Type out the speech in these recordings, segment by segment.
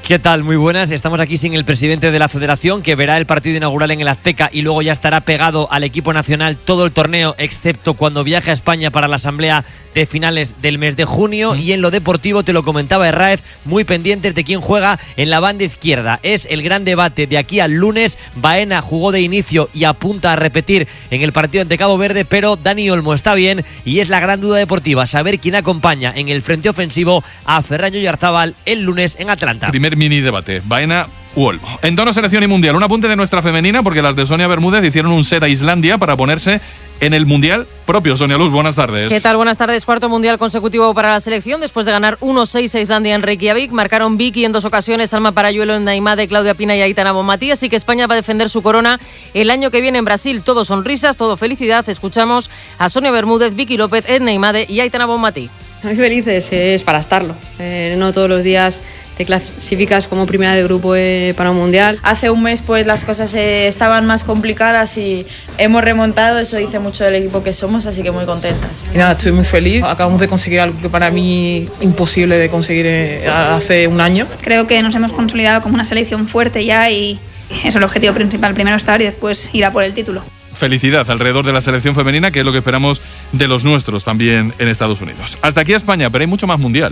¿Qué tal? Muy buenas. Estamos aquí sin el presidente de la Federación, que verá el partido inaugural en el Azteca y luego ya estará pegado al equipo nacional todo el torneo, excepto cuando viaje a España para la asamblea de finales del mes de junio. Y en lo deportivo, te lo comentaba Herráez, muy pendientes de quién juega en la banda izquierda. Es el gran debate de aquí al lunes. Baena jugó de inicio y apunta a repetir en el partido ante Cabo Verde, pero Dani Olmo está bien y es la gran duda deportiva, saber quién acompaña en el frente ofensivo a Ferran Oyarzábal el lunes en Atlanta. Primer mini debate, Baena u Olmo. En tono selección y mundial, un apunte de nuestra femenina, porque las de Sonia Bermúdez hicieron un set a Islandia para ponerse en el mundial propio. Sonia Luz, buenas tardes. ¿Qué tal? Buenas tardes. Cuarto mundial consecutivo para la selección después de ganar 1-6 a Islandia en Reykjavik. Marcaron Vicky en 2 ocasiones, Alma Parayuelo en Naimade, Claudia Pina y Aitana Bonmatí. Así que España va a defender su corona el año que viene en Brasil. Todo sonrisas, todo felicidad. Escuchamos a Sonia Bermúdez, Vicky López, en Naimade y Aitana Bonmatí. Muy felices, es para estarlo. No todos los días te clasificas como primera de grupo para un mundial. Hace un mes pues las cosas estaban más complicadas y hemos remontado, eso dice mucho del equipo que somos, así que muy contentas. Y nada, estoy muy feliz, acabamos de conseguir algo que para mí imposible de conseguir hace un año. Creo que nos hemos consolidado como una selección fuerte ya y eso es el objetivo principal, primero estar y después ir a por el título. Felicidad alrededor de la selección femenina, que es lo que esperamos de los nuestros también en Estados Unidos. Hasta aquí España, pero hay mucho más mundial.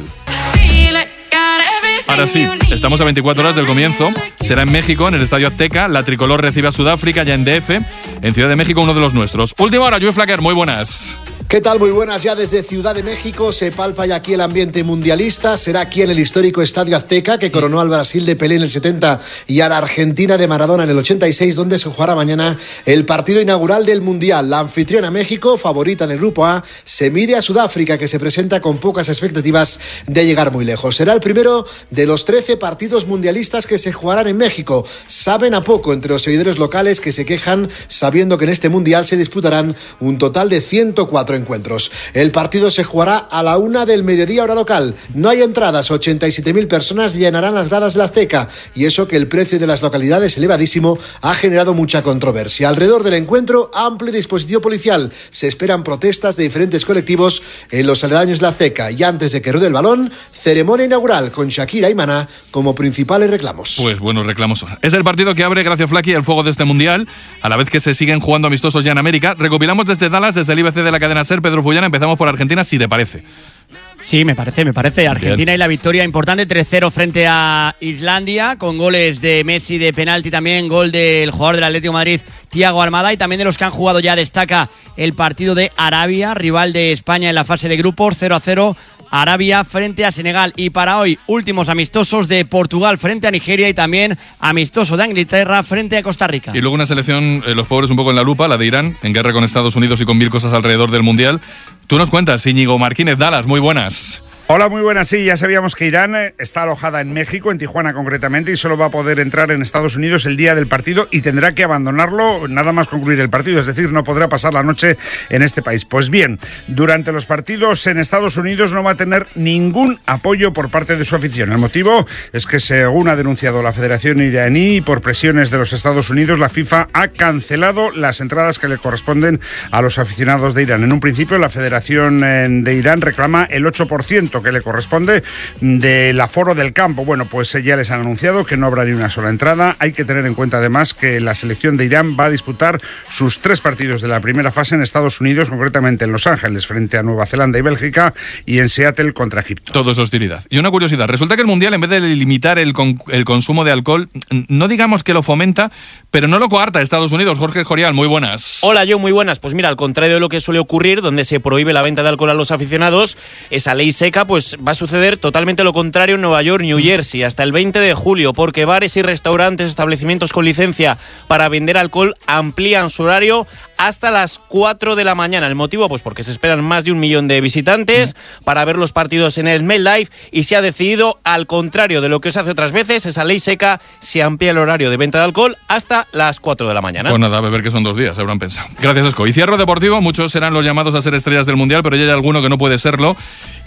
Ahora sí, estamos a 24 horas del comienzo. Será en México, en el Estadio Azteca. La tricolor recibe a Sudáfrica ya en DF. En Ciudad de México, uno de los nuestros. Última hora, Joe Flacker, muy buenas. ¿Qué tal? Muy buenas. Ya desde Ciudad de México se palpa ya aquí el ambiente mundialista. Será aquí en el histórico Estadio Azteca, que coronó al Brasil de Pelé en el 70 y a la Argentina de Maradona en el 86, donde se jugará mañana el partido inaugural del Mundial. La anfitriona México, favorita del Grupo A, se mide a Sudáfrica, que se presenta con pocas expectativas de llegar muy lejos. Será el primero de los 13 partidos mundialistas que se jugarán en México. Saben a poco entre los seguidores locales, que se quejan sabiendo que en este Mundial se disputarán un total de 104 encuentros. El partido se jugará a la 1 del mediodía hora local. No hay entradas, 87.000 personas llenarán las gradas de la Azteca, y eso que el precio de las localidades elevadísimo ha generado mucha controversia. Alrededor del encuentro, amplio dispositivo policial. Se esperan protestas de diferentes colectivos en los aledaños de la Azteca, y antes de que ruede el balón, ceremonia inaugural con Shakira y Maná como principales reclamos. Pues buenos reclamos son. Es el partido que abre, gracias Flaky, el fuego de este Mundial, a la vez que se siguen jugando amistosos ya en América. Recopilamos desde Dallas, desde el IBC de la cadena SER. Pedro Fullana, empezamos por Argentina, si te parece. Sí, me parece. Argentina. Bien. Y la victoria importante, 3-0 frente a Islandia, con goles de Messi de penalti, también gol del jugador del Atlético de Madrid, Thiago Almada, y también de los que han jugado ya destaca el partido de Arabia, rival de España en la fase de grupos, 0-0. Arabia frente a Senegal. Y para hoy, últimos amistosos de Portugal frente a Nigeria y también amistoso de Inglaterra frente a Costa Rica. Y luego una selección, los pobres un poco en la lupa, la de Irán, en guerra con Estados Unidos y con mil cosas alrededor del Mundial. Tú nos cuentas, Íñigo Martínez, Dallas, muy buenas. Hola, muy buenas. Sí, ya sabíamos que Irán está alojada en México, en Tijuana concretamente, y solo va a poder entrar en Estados Unidos el día del partido y tendrá que abandonarlo nada más concluir el partido, es decir, no podrá pasar la noche en este país. Pues bien, durante los partidos en Estados Unidos no va a tener ningún apoyo por parte de su afición. El motivo es que, según ha denunciado la Federación iraní, por presiones de los Estados Unidos, la FIFA ha cancelado las entradas que le corresponden a los aficionados de Irán. En un principio, la Federación de Irán reclama el 8% que le corresponde del aforo del campo. Bueno, pues ya les han anunciado que no habrá ni una sola entrada. Hay que tener en cuenta además que la selección de Irán va a disputar sus 3 partidos de la primera fase en Estados Unidos, concretamente en Los Ángeles frente a Nueva Zelanda y Bélgica, y en Seattle contra Egipto. Todo es hostilidad. Y una curiosidad, resulta que el Mundial, en vez de limitar el consumo de alcohol, no digamos que lo fomenta, pero no lo coarta Estados Unidos. Jorge Jorial, muy buenas. Hola, yo muy buenas. Pues mira, al contrario de lo que suele ocurrir, donde se prohíbe la venta de alcohol a los aficionados, esa ley seca pues va a suceder totalmente lo contrario en Nueva York, New Jersey, hasta el 20 de julio, porque bares y restaurantes, establecimientos con licencia para vender alcohol amplían su horario hasta las 4 de la mañana. El motivo, pues porque se esperan más de 1 millón de visitantes para ver los partidos en el MetLife, y se ha decidido, al contrario de lo que se hace otras veces, esa ley seca, se amplía el horario de venta de alcohol hasta las 4 de la mañana. Pues nada, a beber que son 2 días, habrán pensado. Gracias, Esco. Y cierro deportivo, muchos serán los llamados a ser estrellas del Mundial, pero ya hay alguno que no puede serlo y ni ganas tendrá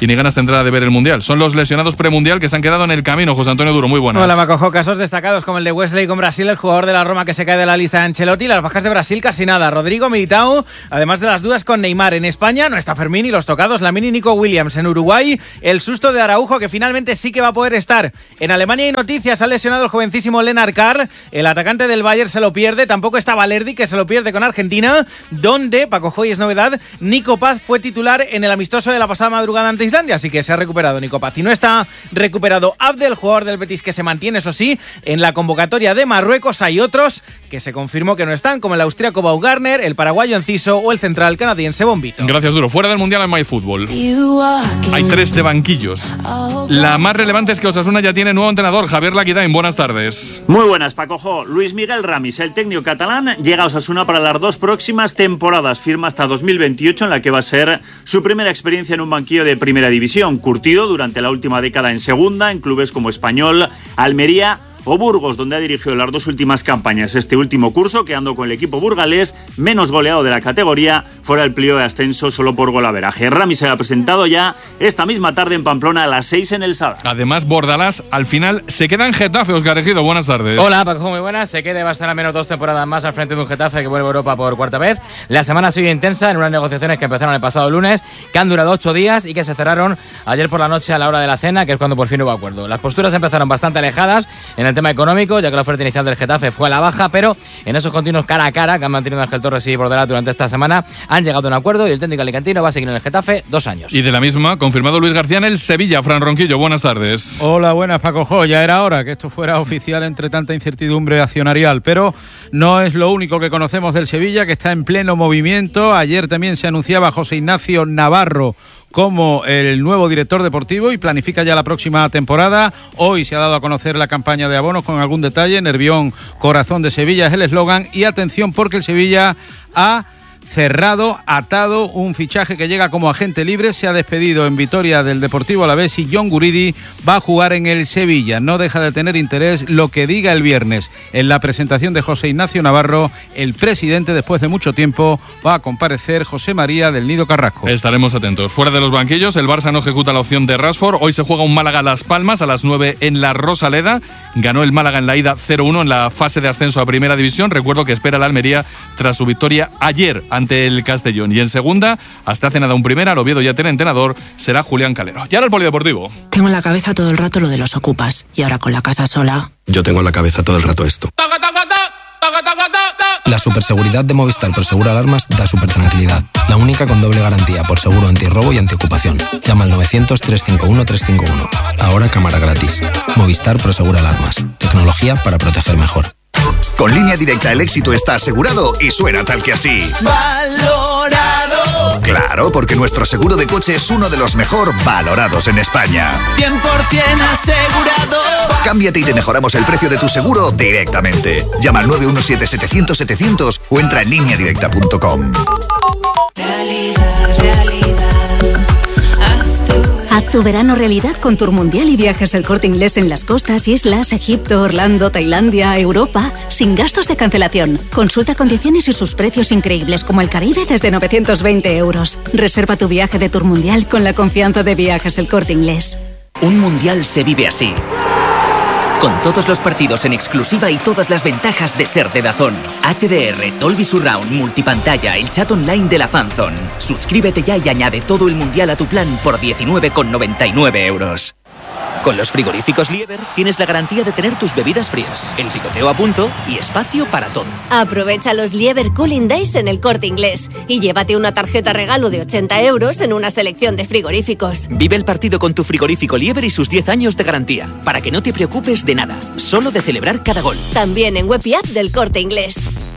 tendrá de ver el Mundial. Son los lesionados premundial que se han quedado en el camino. José Antonio Duro, muy buenas. Hola, Macojo. Casos destacados como el de Wesley con Brasil, el jugador de la Roma que se cae de la lista de Ancelotti. Las bajas de Brasil casi nada. Rodrigo, Militao, además de las dudas con Neymar. En España no está Fermín y los tocados Lamine y Nico Williams. En Uruguay, el susto de Araujo, que finalmente sí que va a poder estar. En Alemania hay noticias. Ha lesionado el jovencísimo Lennart Carr. El atacante del Bayern se lo pierde. Tampoco está Valerdi, que se lo pierde con Argentina, donde, Paco Joy, es novedad, Nico Paz fue titular en el amistoso de la pasada madrugada ante Islandia, así que se ha recuperado Nico Paz. Y no está recuperado Abdel, jugador del Betis, que se mantiene, eso sí, en la convocatoria de Marruecos. Hay otros que se confirmó que no están, como el austríaco Baumgartner, el paraguayo Enciso o el central canadiense Bombito. Gracias, Duro. Fuera del Mundial en MyFútbol. Hay 3 de banquillos. La más relevante es que Osasuna ya tiene nuevo entrenador, Javier Laquidain. Buenas tardes. Muy buenas, Pacojo. Luis Miguel Ramis, el técnico catalán, llega a Osasuna para las 2 próximas temporadas. Firma hasta 2028, en la que va a ser su primera experiencia en un banquillo de primera división. Curtido durante la última década en segunda, en clubes como Español, Almería o Burgos, donde ha dirigido las 2 últimas campañas. Este último curso, quedando con el equipo burgalés menos goleado de la categoría, fuera el pliego de ascenso solo por golaveraje. Ramis se ha presentado ya esta misma tarde en Pamplona a las 6 en el Sadar. Además, Bordalás al final se queda en Getafe. Óscar Ejido, buenas tardes. Hola, Paco, muy buenas. Se queda y va a estar al menos 2 temporadas más al frente de un Getafe que vuelve a Europa por 4ª vez. La semana ha sido intensa en unas negociaciones que empezaron el pasado lunes, que han durado 8 días y que se cerraron ayer por la noche a la hora de la cena, que es cuando por fin hubo acuerdo. Las posturas empezaron bastante alejadas en el tema económico, ya que la oferta inicial del Getafe fue a la baja, pero en esos continuos cara a cara que han mantenido Ángel Torres y Bordalás durante esta semana han llegado a un acuerdo y el técnico alicantino va a seguir en el Getafe 2 años. Y de la misma, confirmado Luis García en el Sevilla. Fran Ronquillo, buenas tardes. Hola, buenas, Paco Jo. Ya era hora que esto fuera oficial entre tanta incertidumbre accionarial, pero no es lo único que conocemos del Sevilla, que está en pleno movimiento. Ayer también se anunciaba José Ignacio Navarro como el nuevo director deportivo y planifica ya la próxima temporada. Hoy se ha dado a conocer la campaña de abonos con algún detalle. Nervión, corazón de Sevilla es el eslogan. Y atención, porque el Sevilla ha cerrado, atado un fichaje que llega como agente libre. Se ha despedido en Vitoria del Deportivo Alavés y John Guridi va a jugar en el Sevilla. No deja de tener interés lo que diga el viernes. En la presentación de José Ignacio Navarro, el presidente, después de mucho tiempo, va a comparecer José María del Nido Carrasco. Estaremos atentos. Fuera de los banquillos, el Barça no ejecuta la opción de Rashford. Hoy se juega un Málaga-Las Palmas a las 9 en la Rosaleda. Ganó el Málaga en la ida 0-1 en la fase de ascenso a Primera División. Recuerdo que espera la Almería tras su victoria ayer ante el Castellón. Y en segunda, hasta hace nada un primera, el Oviedo ya tiene entrenador, será Julián Calero. Y ahora el polideportivo. Tengo en la cabeza todo el rato lo de los ocupas. Y ahora con la casa sola... Yo tengo en la cabeza todo el rato esto. La superseguridad de Movistar Prosegur Alarmas da súper tranquilidad. La única con doble garantía por seguro antirrobo y antiocupación. Llama al 900-351-351. Ahora cámara gratis. Movistar Prosegur Alarmas. Tecnología para proteger mejor. Con Línea Directa el éxito está asegurado y suena tal que así. ¡Valorado! Claro, porque nuestro seguro de coche es uno de los mejor valorados en España. 100% asegurado. Cámbiate y te mejoramos el precio de tu seguro directamente. Llama al 917-700-700 o entra en lineadirecta.com. Haz tu verano realidad con Tour Mundial y viajes El Corte Inglés en las costas, islas, Egipto, Orlando, Tailandia, Europa, sin gastos de cancelación. Consulta condiciones y sus precios increíbles como el Caribe desde 920 €. Reserva tu viaje de Tour Mundial con la confianza de Viajes El Corte Inglés. Un mundial se vive así. Con todos los partidos en exclusiva y todas las ventajas de ser de DAZN. HDR, Dolby Surround, multipantalla, el chat online de la Fanzone. Suscríbete ya y añade todo el mundial a tu plan por 19,99 €. Con los frigoríficos Lieber tienes la garantía de tener tus bebidas frías, el picoteo a punto y espacio para todo. Aprovecha los Lieber Cooling Days en El Corte Inglés y llévate una tarjeta regalo de 80 € en una selección de frigoríficos. Vive el partido con tu frigorífico Lieber y sus 10 años de garantía, para que no te preocupes de nada, solo de celebrar cada gol. También en web y app del Corte Inglés.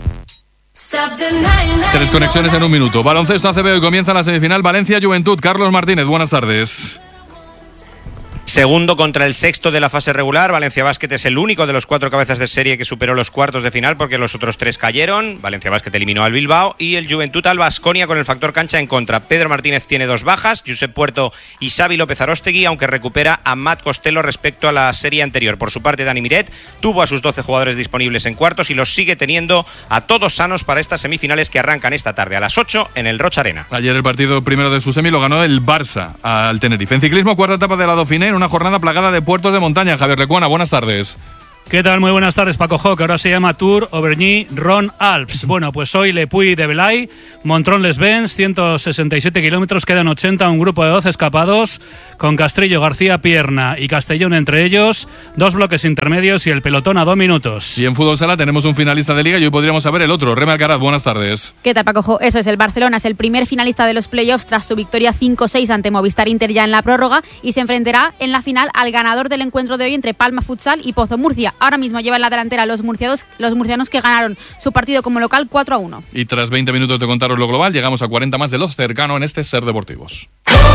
3 conexiones en un minuto. Baloncesto ACB, hoy comienza la semifinal Valencia-Juventud. Carlos Martínez, buenas tardes. segundo contra el sexto de la fase regular. Valencia Basket es el único de los 4 cabezas de serie que superó los cuartos de final, porque los otros 3 cayeron. Valencia Basket eliminó al Bilbao y el Juventut al Baskonia con el factor cancha en contra. Pedro Martínez tiene 2 bajas, Josep Puerto y Xavi López Aróstegui, aunque recupera a Matt Costello respecto a la serie anterior. Por su parte, Dani Miret tuvo a sus 12 jugadores disponibles en cuartos y los sigue teniendo a todos sanos para estas semifinales que arrancan esta tarde a las 8 en el Roch Arena. Ayer el partido primero de su semi lo ganó el Barça al Tenerife. En ciclismo, cuarta etapa de la Dauphiné en una jornada plagada de puertos de montaña. Javier Lecuona, buenas tardes. ¿Qué tal? Muy buenas tardes, Paco Jo, que ahora se llama Tour Auvergne-Rhône-Alpes. Bueno, pues hoy Le Puy de Belay, Montrón-les-Bains, 167 kilómetros, quedan 80, un grupo de 12 escapados, con Castrillo, García Pierna y Castellón entre ellos, 2 bloques intermedios y el pelotón a 2 minutos. Y en fútbol sala tenemos un finalista de liga y hoy podríamos saber el otro. Reme Alcaraz, buenas tardes. ¿Qué tal, Paco Jo? Eso es, el Barcelona es el primer finalista de los playoffs tras su victoria 5-6 ante Movistar Inter ya en la prórroga y se enfrentará en la final al ganador del encuentro de hoy entre Palma Futsal y Pozo Murcia. Ahora mismo lleva en la delantera los murcianos que ganaron su partido como local 4-1. Y tras 20 minutos de contaros lo global, llegamos a 40 más de lo cercano en este Ser Deportivos.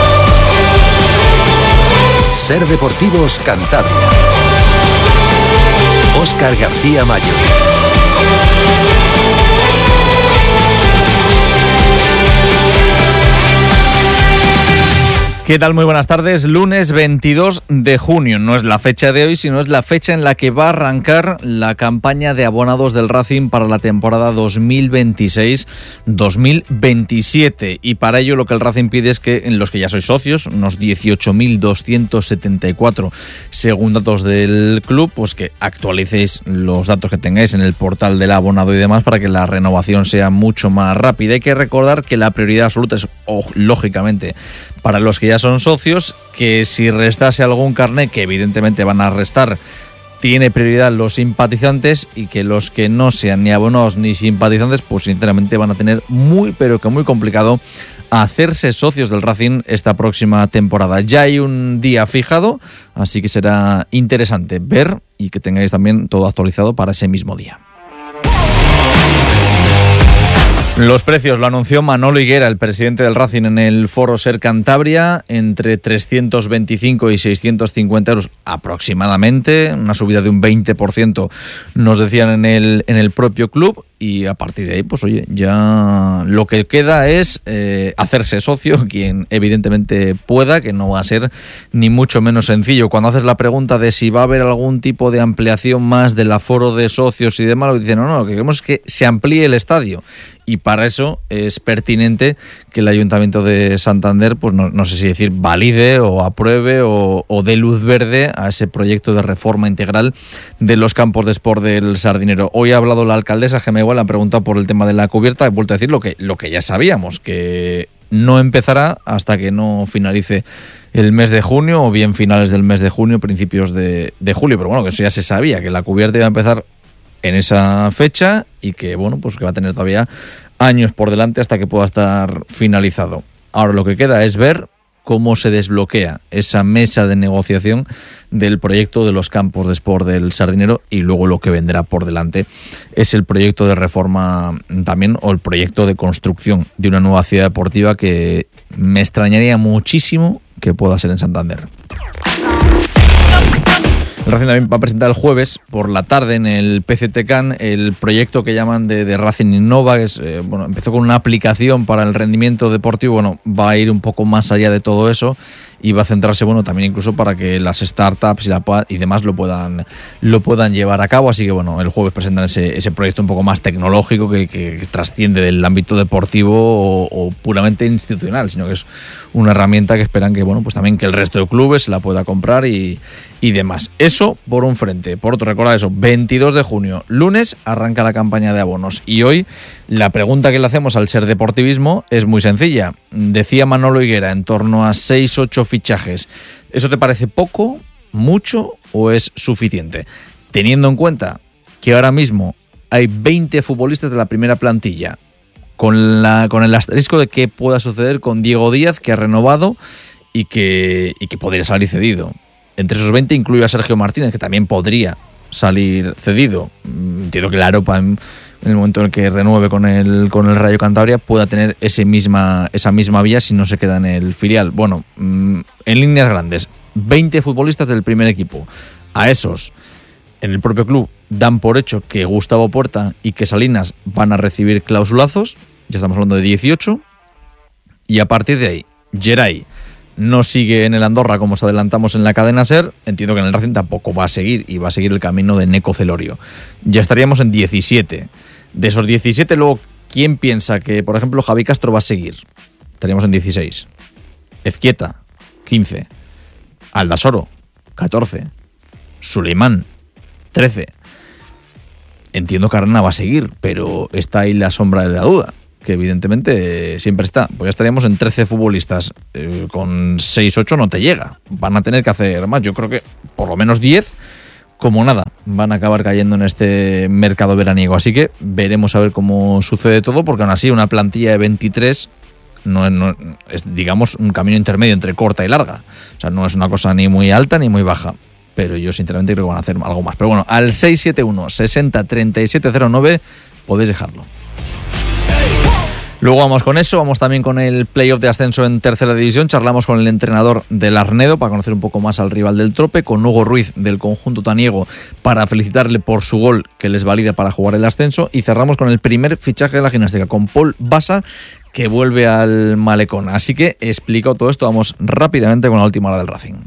Ser Deportivos Cantabria. Óscar García Mayo. ¿Qué tal? Muy buenas tardes. Lunes 22 de junio. No es la fecha de hoy, sino es la fecha en la que va a arrancar la campaña de abonados del Racing para la temporada 2026-2027. Y para ello lo que el Racing pide es que en los que ya sois socios, unos 18.274 según datos del club, pues que actualicéis los datos que tengáis en el portal del abonado y demás para que la renovación sea mucho más rápida. Hay que recordar que la prioridad absoluta es, lógicamente, para los que ya son socios, que si restase algún carnet, que evidentemente van a restar, tiene prioridad los simpatizantes, y que los que no sean ni abonados ni simpatizantes, pues sinceramente van a tener muy complicado hacerse socios del Racing esta próxima temporada. Ya hay un día fijado, así que será interesante ver y que tengáis también todo actualizado para ese mismo día. Los precios lo anunció Manolo Higuera, el presidente del Racing, en el Foro Ser Cantabria, entre 325 y 650 euros aproximadamente, una subida de un 20%, nos decían en el propio club, y a partir de ahí, pues oye, ya lo que queda es hacerse socio, quien evidentemente pueda, que no va a ser ni mucho menos sencillo. Cuando haces la pregunta de si va a haber algún tipo de ampliación más del aforo de socios y demás, lo que dicen, no, lo que queremos es que se amplíe el estadio. Y para eso es pertinente que el Ayuntamiento de Santander, pues no sé si decir valide o apruebe o dé luz verde a ese proyecto de reforma integral de los campos de sport del Sardinero. Hoy ha hablado la alcaldesa Gemma Igual, ha preguntado por el tema de la cubierta, he vuelto a decir lo que ya sabíamos, que no empezará hasta que no finalice el mes de junio, o bien finales del mes de junio, principios de julio, pero bueno, que eso ya se sabía, que la cubierta iba a empezar en esa fecha y que bueno, pues que va a tener todavía años por delante hasta que pueda estar finalizado. Ahora lo que queda es ver cómo se desbloquea esa mesa de negociación del proyecto de los campos de sport del Sardinero, y luego lo que vendrá por delante es el proyecto de reforma también, o el proyecto de construcción de una nueva ciudad deportiva que me extrañaría muchísimo que pueda ser en Santander. El Racing también va a presentar el jueves por la tarde en el PCTCAN el proyecto que llaman de Racing Innova, que es, empezó con una aplicación para el rendimiento deportivo, va a ir un poco más allá de todo eso y va a centrarse, también incluso para que las startups y demás lo puedan llevar a cabo. Así que el jueves presentan ese proyecto un poco más tecnológico que trasciende del ámbito deportivo o puramente institucional, sino que es una herramienta que esperan que pues también que el resto de clubes se la pueda comprar y demás. Eso por un frente. Por otro, recordad eso, 22 de junio, lunes, arranca la campaña de abonos. Y hoy la pregunta que le hacemos al Ser Deportivismo es muy sencilla. Decía Manolo Higuera, en torno a 6-8 fichajes. ¿Eso te parece poco, mucho o es suficiente? Teniendo en cuenta que ahora mismo hay 20 futbolistas de la primera plantilla, con el asterisco de qué pueda suceder con Diego Díaz, que ha renovado y que podría salir cedido. Entre esos 20 incluyo a Sergio Martínez, que también podría salir cedido. Entiendo que la Aropa, en el momento en el que renueve con el Rayo Cantabria, pueda tener esa misma vía si no se queda en el filial. En líneas grandes, 20 futbolistas del primer equipo. A esos, en el propio club, dan por hecho que Gustavo Puerta y que Salinas van a recibir clausulazos. Ya estamos hablando de 18. Y a partir de ahí, Geray no sigue en el Andorra como os adelantamos en la cadena SER. Entiendo que en el Racing tampoco va a seguir, y va a seguir el camino de Neco Celorio. Ya estaríamos en 17. De esos 17, luego, ¿quién piensa que, por ejemplo, Javi Castro va a seguir? Estaríamos en 16. Ezquieta, 15. Aldasoro, 14. Suleimán, 13. Entiendo que Arana va a seguir, pero está ahí la sombra de la duda, que evidentemente siempre está. Pues ya estaríamos en 13 futbolistas. Con 6-8 no te llega. Van a tener que hacer más. Yo creo que por lo menos 10, como nada, van a acabar cayendo en este mercado veraniego. Así que veremos a ver cómo sucede todo, porque aún así una plantilla de 23 no es, digamos, un camino intermedio entre corta y larga. O sea, no es una cosa ni muy alta ni muy baja. Pero yo sinceramente creo que van a hacer algo más. Pero bueno, al 671 60 37 09 podéis dejarlo. Luego vamos con eso, vamos también con el playoff de ascenso en tercera división. Charlamos con el entrenador del Arnedo para conocer un poco más al rival del Trope, con Hugo Ruiz del conjunto taniego para felicitarle por su gol que les valida para jugar el ascenso. Y cerramos con el primer fichaje de la gimnástica, con Paul Basa, que vuelve al Malecón. Así que, explicado todo esto, vamos rápidamente con la última hora del Racing,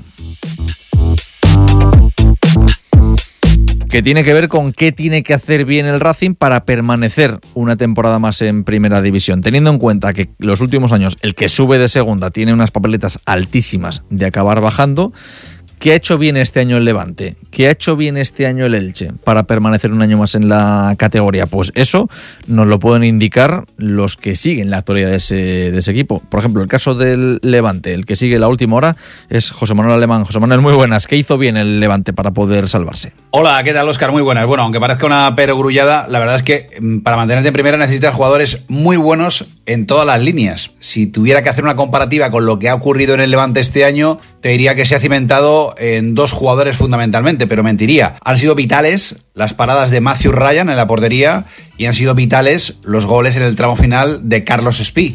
que tiene que ver con qué tiene que hacer bien el Racing para permanecer una temporada más en primera división, teniendo en cuenta que los últimos años el que sube de segunda tiene unas papeletas altísimas de acabar bajando. ¿Qué ha hecho bien este año el Levante? ¿Qué ha hecho bien este año el Elche para permanecer un año más en la categoría? Pues eso nos lo pueden indicar los que siguen la actualidad de ese equipo. Por ejemplo, el caso del Levante, el que sigue la última hora, es José Manuel Alemán. José Manuel, muy buenas. ¿Qué hizo bien el Levante para poder salvarse? Hola, ¿qué tal, Óscar? Muy buenas. Bueno, aunque parezca una perogrullada, la verdad es que para mantenerte en primera necesitas jugadores muy buenos en todas las líneas. Si tuviera que hacer una comparativa con lo que ha ocurrido en el Levante este año, te diría que se ha cimentado en dos jugadores fundamentalmente, pero mentiría. Han sido vitales las paradas de Matthew Ryan en la portería y han sido vitales los goles en el tramo final de Carlos Espí.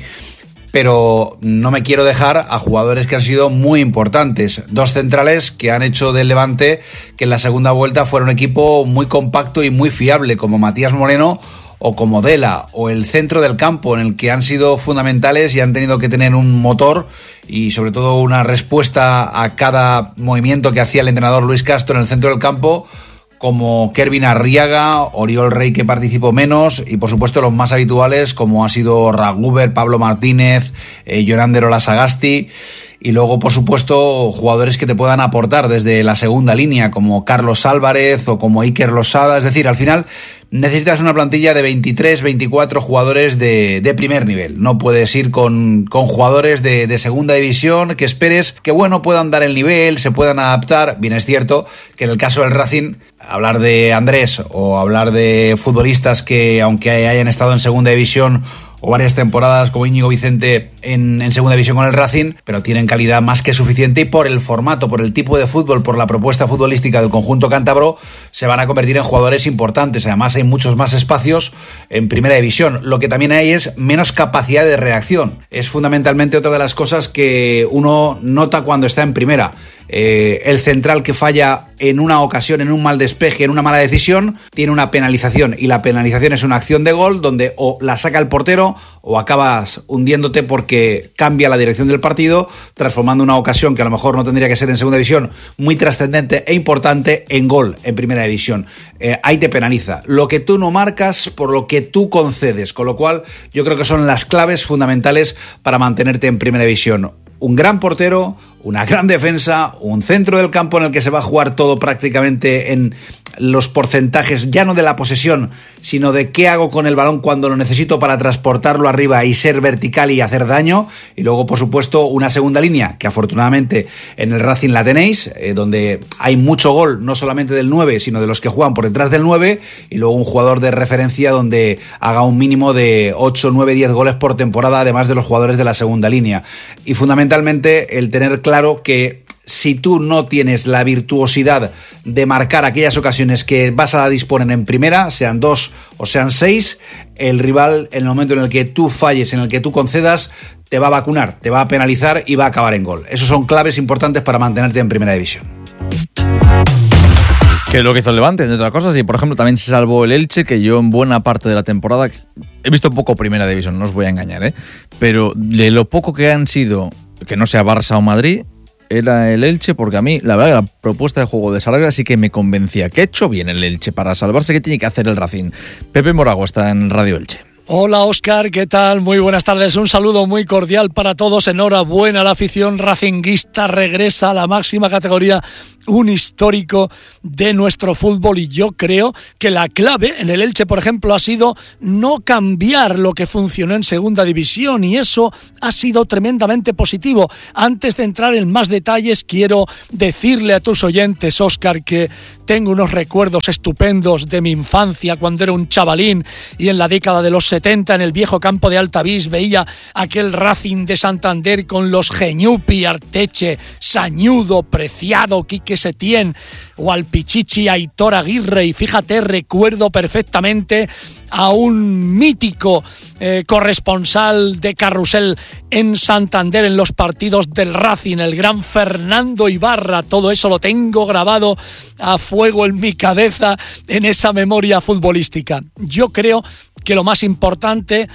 Pero no me quiero dejar a jugadores que han sido muy importantes. Dos centrales que han hecho del Levante que en la segunda vuelta fuera un equipo muy compacto y muy fiable, como Matías Moreno o como Dela, o el centro del campo, en el que han sido fundamentales y han tenido que tener un motor y sobre todo una respuesta a cada movimiento que hacía el entrenador Luis Castro en el centro del campo, como Kervin Arriaga, Oriol Rey, que participó menos, y por supuesto los más habituales como ha sido Raguber, Pablo Martínez, Jonander Olasagasti. Y luego, por supuesto, jugadores que te puedan aportar desde la segunda línea, como Carlos Álvarez o como Iker Losada. Es decir, al final necesitas una plantilla de 23, 24 jugadores de primer nivel. No puedes ir con jugadores de segunda división que esperes que, bueno, puedan dar el nivel, se puedan adaptar. Bien, es cierto que en el caso del Racing, hablar de Andrés o hablar de futbolistas que, aunque hayan estado en segunda división o varias temporadas como Íñigo Vicente en segunda división con el Racing, pero tienen calidad más que suficiente y por el formato, por el tipo de fútbol, por la propuesta futbolística del conjunto cántabro, se van a convertir en jugadores importantes. Además hay muchos más espacios en primera división. Lo que también hay es menos capacidad de reacción. Es fundamentalmente otra de las cosas que uno nota cuando está en primera. El central que falla en una ocasión, en un mal despeje, en una mala decisión, tiene una penalización, y la penalización es una acción de gol donde o la saca el portero o acabas hundiéndote porque cambia la dirección del partido, transformando una ocasión que a lo mejor no tendría que ser en segunda división muy trascendente e importante en gol en primera división. Ahí te penaliza lo que tú no marcas por lo que tú concedes, con lo cual yo creo que son las claves fundamentales para mantenerte en primera división. Un gran portero, una gran defensa, un centro del campo en el que se va a jugar todo prácticamente en los porcentajes, ya no de la posesión, sino de qué hago con el balón cuando lo necesito para transportarlo arriba y ser vertical y hacer daño. Y luego, por supuesto, una segunda línea, que afortunadamente en el Racing la tenéis, donde hay mucho gol, no solamente del 9, sino de los que juegan por detrás del 9, y luego un jugador de referencia donde haga un mínimo de 8, 9, 10 goles por temporada, además de los jugadores de la segunda línea. Y fundamentalmente el tener claro que si tú no tienes la virtuosidad de marcar aquellas ocasiones que vas a disponer en primera, sean 2 o sean 6, el rival, en el momento en el que tú falles, en el que tú concedas, te va a vacunar, te va a penalizar y va a acabar en gol. Esos son claves importantes para mantenerte en primera división. Que es lo que hizo el Levante, entre otras cosas, y por ejemplo también se salvó el Elche, que yo en buena parte de la temporada he visto poco primera división, no os voy a engañar, pero de lo poco que han sido, que no sea Barça o Madrid, era el Elche, porque a mí la verdad la propuesta de juego de Sarabia sí que me convencía. ¿Qué ha hecho bien el Elche para salvarse? ¿Qué tiene que hacer el Racing? Pepe Morago está en Radio Elche. Hola Óscar, ¿qué tal? Muy buenas tardes, un saludo muy cordial para todos, enhorabuena a la afición racinguista, regresa a la máxima categoría, un histórico de nuestro fútbol, y yo creo que la clave en el Elche, por ejemplo, ha sido no cambiar lo que funcionó en segunda división, y eso ha sido tremendamente positivo. Antes de entrar en más detalles, quiero decirle a tus oyentes, Óscar, que tengo unos recuerdos estupendos de mi infancia cuando era un chavalín, y en la década de los 70 en el viejo campo de Altavís veía aquel Racing de Santander con los Geñupi, Arteche, Sañudo, Preciado, Quique Setién o Alpichichi, Aitor Aguirre, y fíjate, recuerdo perfectamente a un mítico corresponsal de Carrusel en Santander en los partidos del Racing, el gran Fernando Ibarra. Todo eso lo tengo grabado a fuego en mi cabeza, en esa memoria futbolística. Yo creo que lo más importante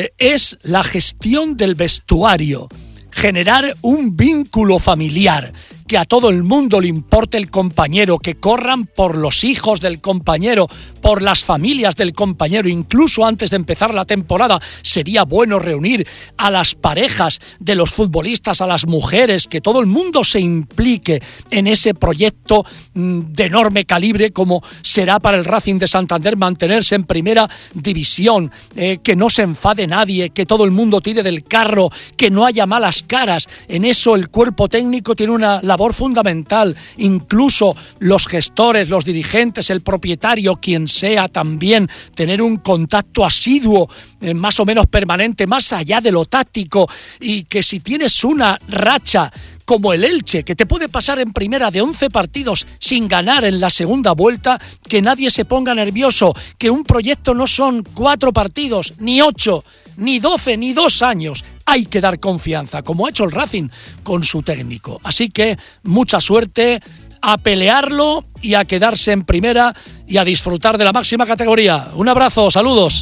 es la gestión del vestuario, generar un vínculo familiar, que a todo el mundo le importe el compañero, que corran por los hijos del compañero, por las familias del compañero. Incluso antes de empezar la temporada sería bueno reunir a las parejas de los futbolistas, a las mujeres, que todo el mundo se implique en ese proyecto de enorme calibre como será para el Racing de Santander mantenerse en primera división, que no se enfade nadie, que todo el mundo tire del carro, que no haya malas caras. En eso el cuerpo técnico tiene una labor fundamental, incluso los gestores, los dirigentes, el propietario, quien sea, también tener un contacto asiduo, más o menos permanente, más allá de lo táctico, y que si tienes una racha como el Elche, que te puede pasar en primera de 11 partidos sin ganar en la segunda vuelta, que nadie se ponga nervioso, que un proyecto no son 4 partidos, ni 8, ni 12, ni 2 años. Hay que dar confianza, como ha hecho el Racing con su técnico. Así que mucha suerte, a pelearlo y a quedarse en primera y a disfrutar de la máxima categoría. Un abrazo, saludos.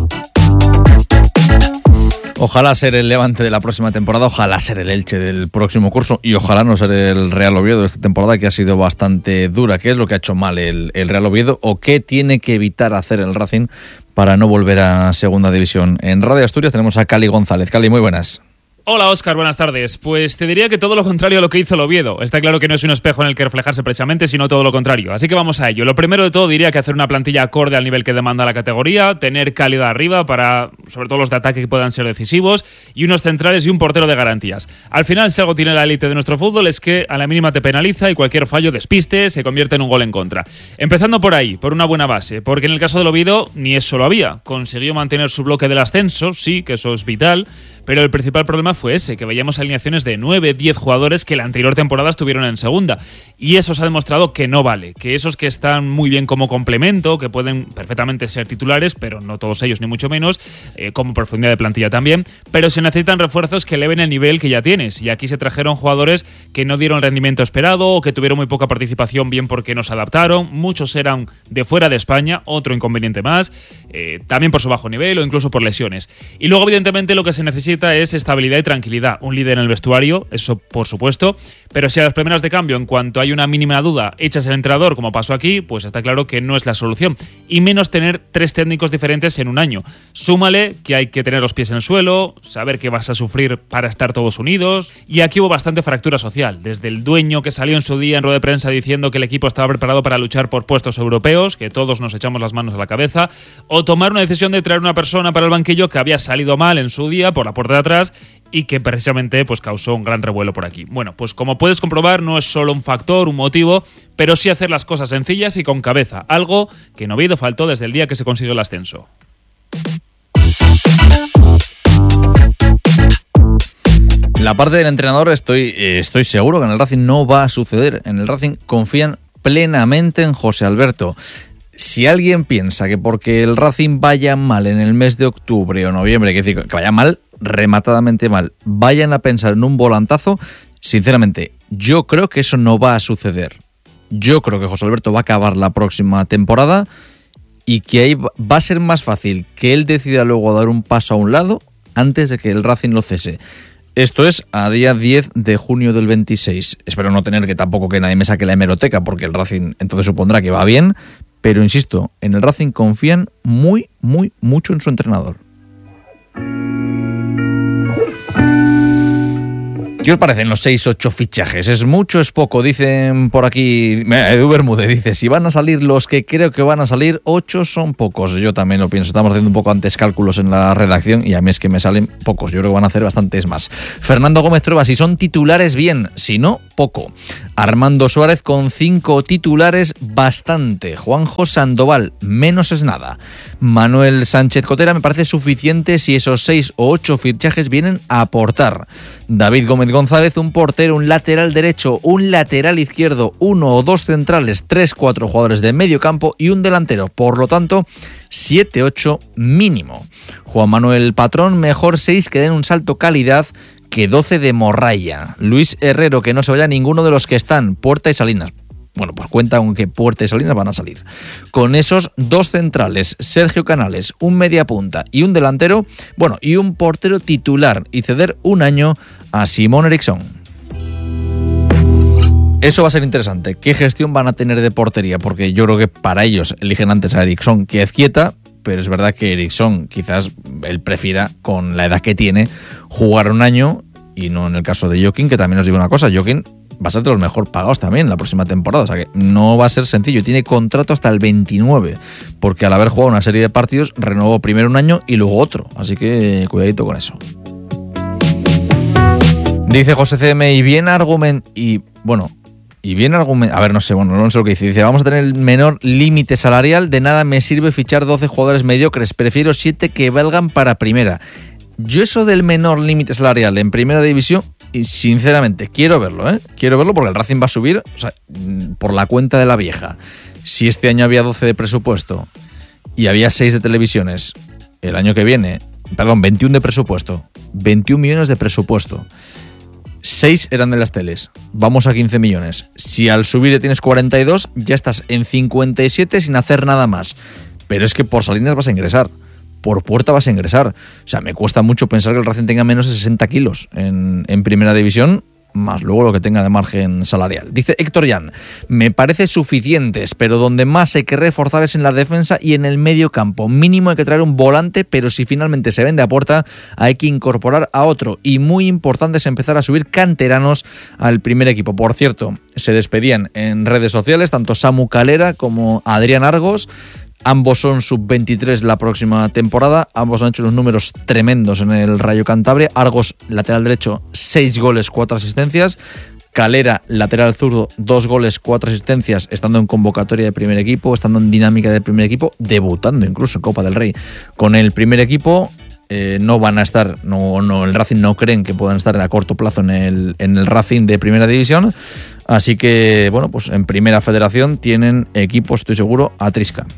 Ojalá ser el Levante de la próxima temporada, ojalá ser el Elche del próximo curso, y ojalá no ser el Real Oviedo de esta temporada, que ha sido bastante dura. ¿Qué es lo que ha hecho mal el Real Oviedo o qué tiene que evitar hacer el Racing para no volver a segunda división? En Radio Asturias tenemos a Cali González. Cali, muy buenas. Hola Óscar, buenas tardes. Pues te diría que todo lo contrario a lo que hizo el Oviedo. Está claro que no es un espejo en el que reflejarse precisamente, sino todo lo contrario. Así que vamos a ello. Lo primero de todo diría que hacer una plantilla acorde al nivel que demanda la categoría, tener calidad arriba para, sobre todo los de ataque que puedan ser decisivos, y unos centrales y un portero de garantías. Al final, si algo tiene la élite de nuestro fútbol es que a la mínima te penaliza y cualquier fallo despiste se convierte en un gol en contra. Empezando por ahí, por una buena base, porque en el caso del Oviedo ni eso lo había. Consiguió mantener su bloque del ascenso, sí, que eso es vital, pero el principal problema fue ese, que veíamos alineaciones de 9, 10 jugadores que la anterior temporada estuvieron en segunda. Y eso se ha demostrado que no vale, que esos que están muy bien como complemento, que pueden perfectamente ser titulares, pero no todos ellos ni mucho menos, como profundidad de plantilla también, pero se necesitan refuerzos que eleven el nivel que ya tienes. Y aquí se trajeron jugadores que no dieron el rendimiento esperado o que tuvieron muy poca participación, bien porque no se adaptaron. Muchos eran de fuera de España, otro inconveniente más, también por su bajo nivel o incluso por lesiones. Y luego, evidentemente, lo que se necesita es estabilidad y tranquilidad. Un líder en el vestuario, eso por supuesto, pero si a las primeras de cambio, en cuanto hay una mínima duda, echas el entrenador, como pasó aquí, pues está claro que no es la solución. Y menos tener 3 técnicos diferentes en un año. Súmale que hay que tener los pies en el suelo, saber que vas a sufrir para estar todos unidos, y aquí hubo bastante fractura social. Desde el dueño que salió en su día en rueda de prensa diciendo que el equipo estaba preparado para luchar por puestos europeos, que todos nos echamos las manos a la cabeza, o tomar una decisión de traer una persona para el banquillo que había salido mal en su día por la puerta de atrás y que precisamente pues causó un gran revuelo por aquí. Bueno, pues como puedes comprobar, no es solo un factor, un motivo, pero sí hacer las cosas sencillas y con cabeza, algo que en Oviedo faltó desde el día que se consiguió el ascenso. La parte del entrenador estoy seguro que en el Racing no va a suceder. En el Racing confían plenamente en José Alberto. Si alguien piensa que porque el Racing vaya mal en el mes de octubre o noviembre, que vaya mal, rematadamente mal, vayan a pensar en un volantazo, sinceramente, yo creo que eso no va a suceder. Yo creo que José Alberto va a acabar la próxima temporada y que ahí va a ser más fácil que él decida luego dar un paso a un lado antes de que el Racing lo cese. Esto es a día 10 de junio del 26. Espero no tener que tampoco que nadie me saque la hemeroteca, porque el Racing entonces supondrá que va bien, pero insisto, en el Racing confían mucho en su entrenador. ¿Qué os parecen los 6-8 fichajes? ¿Es mucho, es poco? Dicen por aquí, Edu Bermúdez dice, si van a salir los que creo que van a salir, 8 son pocos. Yo también lo pienso, estamos haciendo un poco antes cálculos en la redacción y a mí es que me salen pocos, yo creo que van a hacer bastantes más. Fernando Gómez Trueba, si son titulares bien, si no, poco. Armando Suárez con 5 titulares, bastante. Juanjo Sandoval, menos es nada. Manuel Sánchez Cotera, me parece suficiente si esos 6 o 8 fichajes vienen a aportar. David Gómez González, un portero, un lateral derecho, un lateral izquierdo, 1 o 2 centrales, 3-4 jugadores de medio campo y un delantero. Por lo tanto, 7-8 mínimo. Juan Manuel Patrón, mejor 6 que den un salto calidad que 12 de morralla. Luis Herrero, que no se vaya ninguno de los que están, Puerta y Salinas. Bueno, pues cuenta con que Puerta y Salinas van a salir. Con esos 2 centrales, Sergio Canales, un mediapunta y un delantero, bueno, y un portero titular, y ceder un año a Simón Eriksson. Eso va a ser interesante. ¿Qué gestión van a tener de portería? Porque yo creo que para ellos eligen antes a Eriksson que a Ezquieta, pero es verdad que Eriksson quizás él prefiera, con la edad que tiene, jugar un año, y no en el caso de Joaquín, que también os digo una cosa, Joaquín va a ser de los mejor pagados también la próxima temporada, o sea que no va a ser sencillo, tiene contrato hasta el 29, porque al haber jugado una serie de partidos renovó primero un año y luego otro, así que cuidadito con eso. Dice José CM, y bien argumento, a ver, no sé lo que dice, vamos a tener el menor límite salarial, de nada me sirve fichar 12 jugadores mediocres, prefiero 7 que valgan para primera. Yo eso del menor límite salarial en primera división, y sinceramente, quiero verlo, quiero verlo porque el Racing va a subir, o sea, por la cuenta de la vieja. Si este año había 12 de presupuesto y había 6 de televisiones, el año que viene, 21 de presupuesto, 21 millones de presupuesto, 6 eran de las teles, vamos a 15 millones. Si al subir ya tienes 42, ya estás en 57 sin hacer nada más. Pero es que por Salinas vas a ingresar, por Puerta vas a ingresar. O sea, me cuesta mucho pensar que el Racing tenga menos de 60 kilos en primera división, más luego lo que tenga de margen salarial. Dice Héctor Jan, me parece suficientes, pero donde más hay que reforzar es en la defensa y en el medio campo. Mínimo hay que traer un volante, pero si finalmente se vende a Puerta, hay que incorporar a otro. Y muy importante es empezar a subir canteranos al primer equipo. Por cierto, se despedían en redes sociales tanto Samu Calera como Adrián Argos. Ambos son sub-23 la próxima temporada. Ambos han hecho unos números tremendos en el Rayo Cantabria. Argos, lateral derecho, 6 goles, 4 asistencias. Calera, lateral zurdo, 2 goles, 4 asistencias, estando en convocatoria de primer equipo, estando en dinámica de primer equipo, debutando incluso en Copa del Rey con el primer equipo. No van a estar, el Racing no creen que puedan estar a corto plazo en el Racing de primera división. Así que, bueno, pues en primera federación tienen equipo, estoy seguro, a trisca.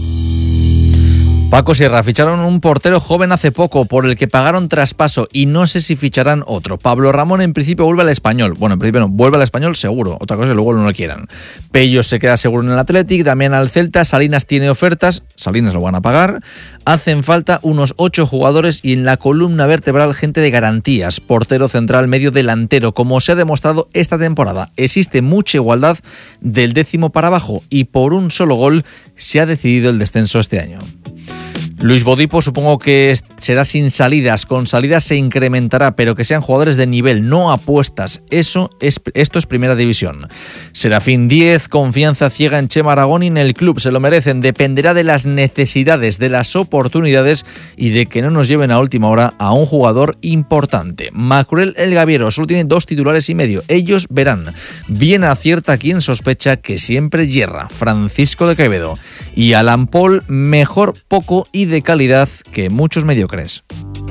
Paco Sierra, ficharon un portero joven hace poco por el que pagaron traspaso y no sé si ficharán otro. Pablo Ramón en principio vuelve al Español. Bueno, en principio no, vuelve al Español seguro. Otra cosa es que luego no lo quieran. Pello se queda seguro en el Athletic, Damián al Celta, Salinas tiene ofertas, Salinas lo van a pagar. Hacen falta unos 8 jugadores y en la columna vertebral gente de garantías. Portero central, medio delantero, como se ha demostrado esta temporada. Existe mucha igualdad del 10º para abajo y por un solo gol se ha decidido el descenso este año. Luis Bodipo supongo que será sin salidas, con salidas se incrementará, pero que sean jugadores de nivel, no apuestas. Esto es primera división. Serafín 10, confianza ciega en Chema Aragón y en el club, se lo merecen. Dependerá de las necesidades, de las oportunidades y de que no nos lleven a última hora a un jugador importante. Macruel El Gaviero solo tiene 2 titulares y medio, ellos verán. Bien acierta quien sospecha que siempre hierra, Francisco de Quevedo. Y Alan Paul, mejor poco y de calidad que muchos mediocres.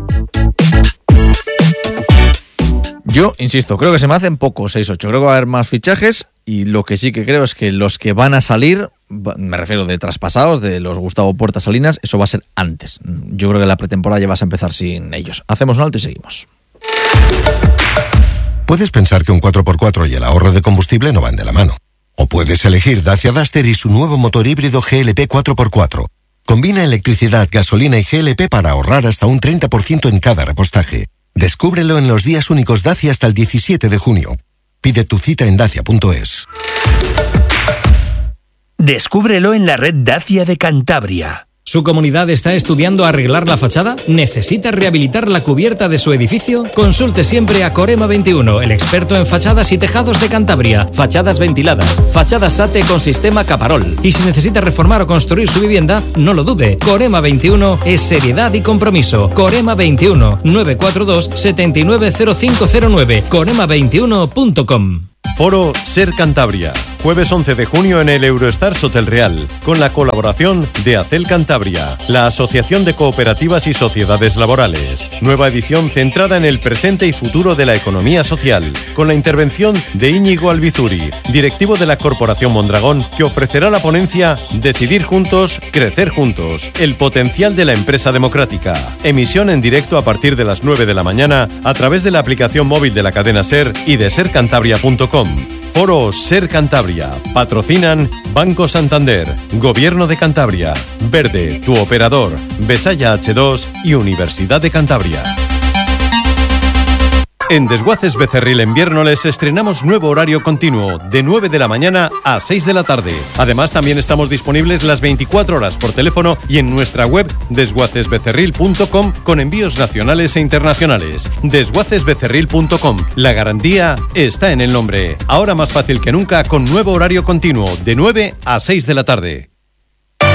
Yo, insisto, creo que se me hacen pocos 6-8. Creo que va a haber más fichajes y lo que sí que creo es que los que van a salir me refiero de traspasados, de los Gustavo Puerta Salinas, eso va a ser antes. Yo creo que la pretemporada ya vas a empezar sin ellos. Hacemos un alto y seguimos. Puedes pensar que un 4x4 y el ahorro de combustible no van de la mano. O puedes elegir Dacia Duster y su nuevo motor híbrido GLP 4x4. Combina electricidad, gasolina y GLP para ahorrar hasta un 30% en cada repostaje. Descúbrelo en los días únicos Dacia hasta el 17 de junio. Pide tu cita en dacia.es. Descúbrelo en la red Dacia de Cantabria. ¿Su comunidad está estudiando arreglar la fachada? ¿Necesita rehabilitar la cubierta de su edificio? Consulte siempre a Corema 21, el experto en fachadas y tejados de Cantabria. Fachadas ventiladas, fachadas SATE con sistema Caparol. Y si necesita reformar o construir su vivienda, no lo dude. Corema 21 es seriedad y compromiso. Corema 21 942 790509. Corema21.com. Foro Ser Cantabria, jueves 11 de junio en el Eurostars Hotel Real, con la colaboración de ACEL Cantabria, la Asociación de Cooperativas y Sociedades Laborales. Nueva edición centrada en el presente y futuro de la economía social, con la intervención de Íñigo Albizuri, directivo de la Corporación Mondragón, que ofrecerá la ponencia Decidir juntos, crecer juntos, el potencial de la empresa democrática. Emisión en directo a partir de las 9 de la mañana a través de la aplicación móvil de la cadena SER y de sercantabria.com. Foro Ser Cantabria. Patrocinan Banco Santander, Gobierno de Cantabria, Verde, tu operador, Besaya H2 y Universidad de Cantabria. En Desguaces Becerril en Viérnoles estrenamos nuevo horario continuo, de 9 de la mañana a 6 de la tarde. Además, también estamos disponibles las 24 horas por teléfono y en nuestra web desguacesbecerril.com con envíos nacionales e internacionales. Desguacesbecerril.com. La garantía está en el nombre. Ahora más fácil que nunca con nuevo horario continuo, de 9 a 6 de la tarde.